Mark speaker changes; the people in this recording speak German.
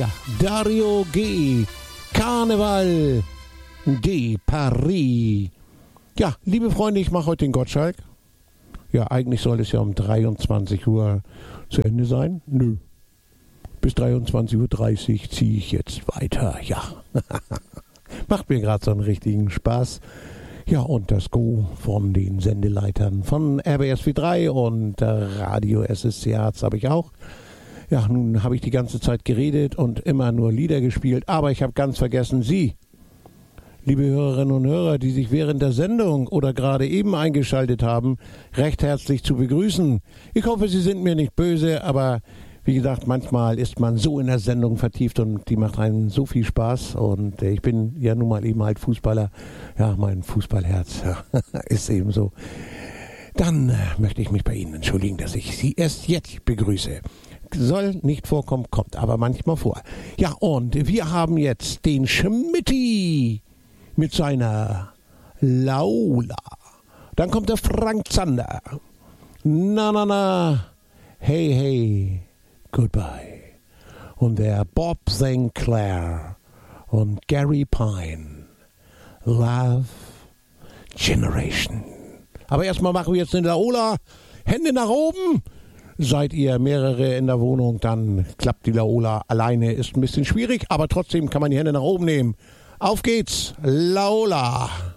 Speaker 1: Ja, Dario G. Karneval de Paris. Ja, liebe Freunde, ich mache heute den Gottschalk. Ja, eigentlich soll es ja um 23 Uhr zu Ende sein. Nö. Bis 23:30 Uhr ziehe ich jetzt weiter. Ja. Macht mir gerade so einen richtigen Spaß. Ja, und das Go von den Sendeleitern von RBSW3 und Radio SSC Harz habe ich auch. Ja, nun habe ich die ganze Zeit geredet und immer nur Lieder gespielt, aber ich habe ganz vergessen Sie, liebe Hörerinnen und Hörer, die sich während der Sendung oder gerade eben eingeschaltet haben, recht herzlich zu begrüßen. Ich hoffe, Sie sind mir nicht böse, aber wie gesagt, manchmal ist man so in der Sendung vertieft und die macht einem so viel Spaß. Und ich bin ja nun mal eben halt Fußballer. Ja, mein Fußballherz ist eben so. Dann möchte ich mich bei Ihnen entschuldigen, dass ich Sie erst jetzt begrüße. Soll nicht vorkommen, kommt aber manchmal vor. Ja, und wir haben jetzt den Schmitti mit seiner Laola. Dann kommt der Frank Zander. Na, na, na. Hey, hey. Goodbye. Und der Bob St. Clair und Gary Pine. Love Generation. Aber erstmal machen wir jetzt eine Laola. Hände nach oben. Seid ihr mehrere in der Wohnung, dann klappt die Laola alleine. Ist ein bisschen schwierig, aber trotzdem kann man die Hände nach oben nehmen. Auf geht's. Laola.